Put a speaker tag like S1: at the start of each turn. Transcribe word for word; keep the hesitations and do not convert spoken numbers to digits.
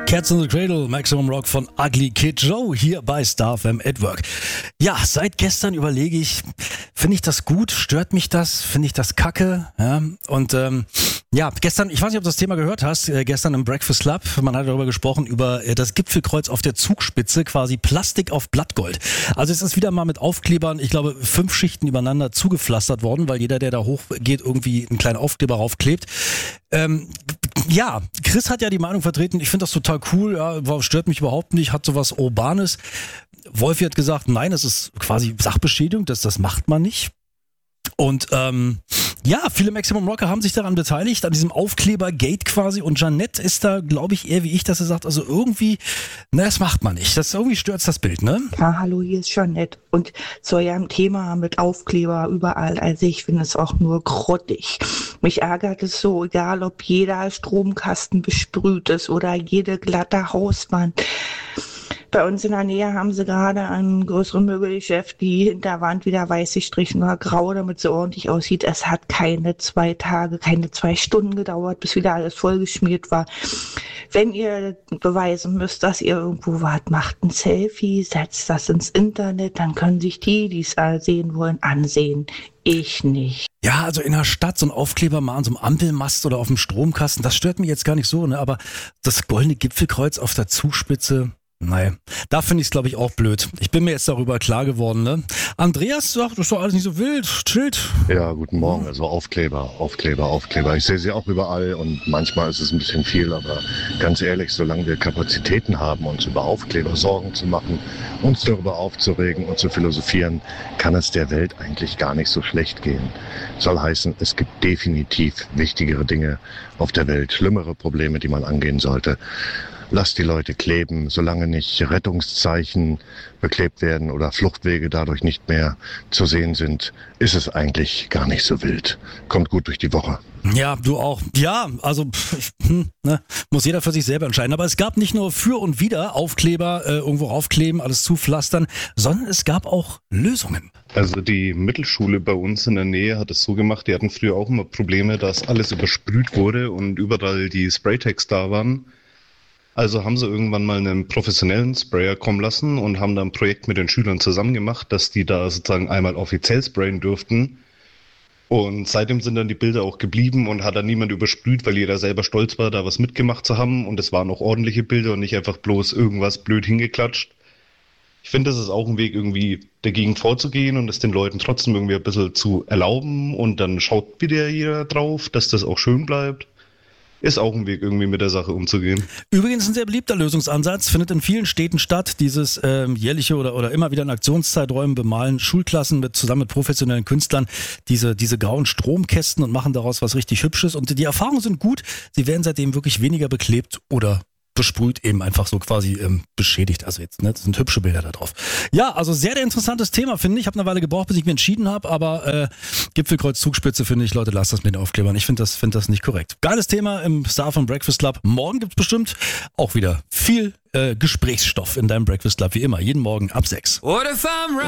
S1: Cats in the Cradle, Maximum Rock von Ugly Kid Joe hier bei Star F M at Work. Ja, seit gestern überlege ich, finde ich das gut? Stört mich das? Finde ich das kacke? Ja, und ähm, ja, gestern, ich weiß nicht, ob du das Thema gehört hast, äh, gestern im Breakfast Club, man hat darüber gesprochen, über äh, das Gipfelkreuz auf der Zugspitze, quasi Plastik auf Blattgold. Also es ist wieder mal mit Aufklebern, ich glaube, fünf Schichten übereinander zugepflastert worden, weil jeder, der da hochgeht, irgendwie einen kleinen Aufkleber raufklebt. Ähm, ja, Chris hat ja die Meinung vertreten, ich finde das total cool, ja, stört mich überhaupt nicht, hat sowas Urbanes. Wolfi hat gesagt, nein, das ist quasi Sachbeschädigung, das, das macht man nicht. Und ähm, ja, viele Maximum Rocker haben sich daran beteiligt, an diesem Aufkleber-Gate quasi. Und Jeanette ist da, glaube ich, eher wie ich, dass sie sagt, also irgendwie, na, das macht man nicht. Das irgendwie stört das Bild, ne?
S2: Ja, hallo, hier ist Jeanette. Und zu eurem Thema mit Aufkleber überall, also ich finde es auch nur grottig. Mich ärgert es so, egal ob jeder Stromkasten besprüht ist oder jede glatte Hauswand. Bei uns in der Nähe haben sie gerade ein größeres Möbelgeschäft, die Hinterwand wieder weiß gestrichen oder grau, damit sie ordentlich aussieht. Es hat keine zwei Tage, keine zwei Stunden gedauert, bis wieder alles vollgeschmiert war. Wenn ihr beweisen müsst, dass ihr irgendwo wart, macht ein Selfie, setzt das ins Internet, dann können sich die, die es sehen wollen, ansehen. Ich nicht.
S1: Ja, also in der Stadt so ein Aufkleber mal an so einem Ampelmast oder auf dem Stromkasten, das stört mich jetzt gar nicht so, ne? Aber das goldene Gipfelkreuz auf der Zugspitze, nein, da finde ich es, glaube ich, auch blöd. Ich bin mir jetzt darüber klar geworden, ne? Andreas sagt, das ist doch alles nicht so wild, chillt.
S3: Ja, guten Morgen. Also Aufkleber, Aufkleber, Aufkleber. Ich sehe sie auch überall und manchmal ist es ein bisschen viel, aber ganz ehrlich, solange wir Kapazitäten haben, uns über Aufkleber Sorgen zu machen, uns darüber aufzuregen und zu philosophieren, kann es der Welt eigentlich gar nicht so schlecht gehen. Soll heißen, es gibt definitiv wichtigere Dinge auf der Welt, schlimmere Probleme, die man angehen sollte. Lasst die Leute kleben, solange nicht Rettungszeichen beklebt werden oder Fluchtwege dadurch nicht mehr zu sehen sind, ist es eigentlich gar nicht so wild. Kommt gut durch die Woche.
S1: Ja, du auch. Ja, also pff, hm, ne, muss jeder für sich selber entscheiden. Aber es gab nicht nur für und wider Aufkleber, äh, irgendwo raufkleben, alles zupflastern, sondern es gab auch Lösungen.
S4: Also die Mittelschule bei uns in der Nähe hat es so gemacht, die hatten früher auch immer Probleme, dass alles übersprüht wurde und überall die Spraytags da waren. Also haben sie irgendwann mal einen professionellen Sprayer kommen lassen und haben da ein Projekt mit den Schülern zusammen gemacht, dass die da sozusagen einmal offiziell sprayen durften. Und seitdem sind dann die Bilder auch geblieben und hat dann niemand übersprüht, weil jeder selber stolz war, da was mitgemacht zu haben. Und es waren auch ordentliche Bilder und nicht einfach bloß irgendwas blöd hingeklatscht. Ich finde, das ist auch ein Weg, irgendwie dagegen vorzugehen und es den Leuten trotzdem irgendwie ein bisschen zu erlauben. Und dann schaut wieder jeder drauf, dass das auch schön bleibt. Ist auch ein Weg, irgendwie mit der Sache umzugehen.
S1: Übrigens ein sehr beliebter Lösungsansatz, findet in vielen Städten statt, dieses ähm, jährliche oder, oder immer wieder in Aktionszeiträumen bemalen Schulklassen mit, zusammen mit professionellen Künstlern diese, diese grauen Stromkästen und machen daraus was richtig Hübsches. Und die Erfahrungen sind gut, sie werden seitdem wirklich weniger beklebt oder besprüht, eben einfach so quasi ähm, beschädigt. Also jetzt, ne, das sind hübsche Bilder da drauf. Ja, also sehr, sehr interessantes Thema, finde ich. Ich habe eine Weile gebraucht, bis ich mich entschieden habe, aber äh, Gipfelkreuz Zugspitze, finde ich, Leute, lasst das mit den Aufklebern. Ich finde das, find das nicht korrekt. Geiles Thema im Star von Breakfast Club. Morgen gibt's bestimmt auch wieder viel äh, Gesprächsstoff in deinem Breakfast Club, wie immer. Jeden Morgen ab sechs. What if I'm right?